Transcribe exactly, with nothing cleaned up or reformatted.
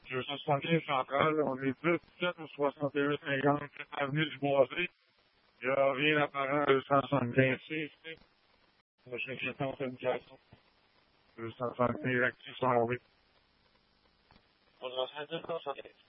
deux cent soixante-quinze centrale, on est dix-sept au soixante et huit cinquante avenue du Boisé. Il n'y a rien d'apparent à deux cent soixante-quinze C ici. Je suis inquiétant en communication. deux cent soixante-quinze actifs sont enlevés. On va faire deux cent soixante-quinze.